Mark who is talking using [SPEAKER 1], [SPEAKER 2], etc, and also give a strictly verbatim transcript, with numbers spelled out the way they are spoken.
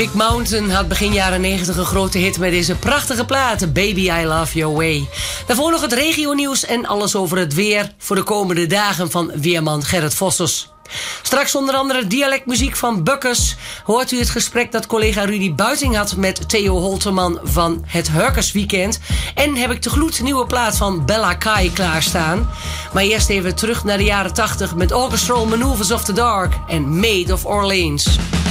[SPEAKER 1] Big Mountain had begin jaren negentig een grote hit met deze prachtige platen Baby I Love Your Way. Daarvoor nog het regionieuws en alles over het weer voor de komende dagen van weerman Gerrit Vossers. Straks onder andere dialectmuziek van Bukkers. Hoort u het gesprek dat collega Rudy Buiting had met Theo Holterman van het Hurkersweekend. En heb ik de gloednieuwe plaat van Bella Kai klaarstaan. Maar eerst even terug naar de jaren tachtig met Orchestral Maneuvers of the Dark en Maid of Orleans.